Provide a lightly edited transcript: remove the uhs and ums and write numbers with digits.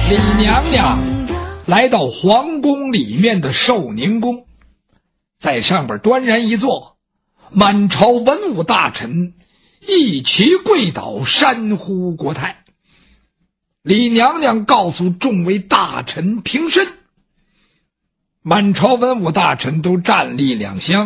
李娘娘来到皇宫里面的寿宁宫，在上边端然一坐，满朝文武大臣一齐跪倒山呼国泰。李娘娘告诉众位大臣平身，满朝文武大臣都站立两厢。